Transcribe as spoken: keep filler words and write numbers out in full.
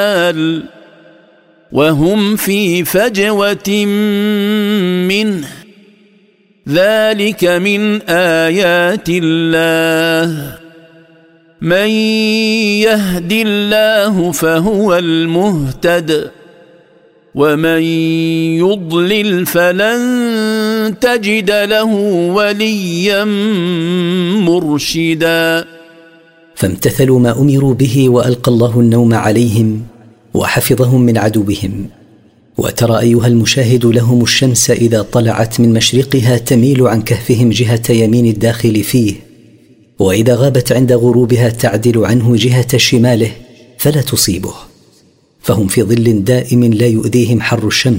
وهم في فجوة منه ذلك من آيات الله من يهد الله فهو المهتد ومن يضلل فلن تجد له وليا مرشدا. فامتثلوا ما أمروا به وألقى الله النوم عليهم وحفظهم من عدوهم. وترى أيها المشاهد لهم الشمس إذا طلعت من مشرقها تميل عن كهفهم جهة يمين الداخل فيه، وإذا غابت عند غروبها تعدل عنه جهة شماله فلا تصيبه، فهم في ظل دائم لا يؤذيهم حر الشمس.